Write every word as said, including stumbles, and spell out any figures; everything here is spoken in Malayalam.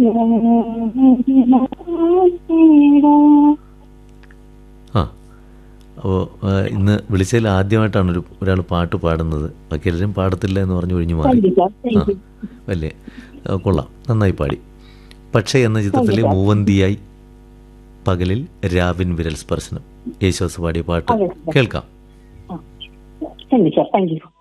ആ അപ്പോൾ ഇന്ന് വിളിച്ചതിൽ ആദ്യമായിട്ടാണ് ഒരു ഒരാൾ പാട്ട് പാടുന്നത്. ബാക്കി എല്ലാവരും പാടത്തില്ല എന്ന് പറഞ്ഞ് ഒഴിഞ്ഞു മാറി. ആ വലിയ കൊള്ളാം, നന്നായി പാടി. പക്ഷേ എന്ന ചിത്രത്തിലെ മൂവന്തിയായി, പകലിൽ രാവിൻ വിരൽ സ്പർശനം, യേശുദാസ് പാടിയ പാട്ട് കേൾക്കാം. Thank you sir, thank you.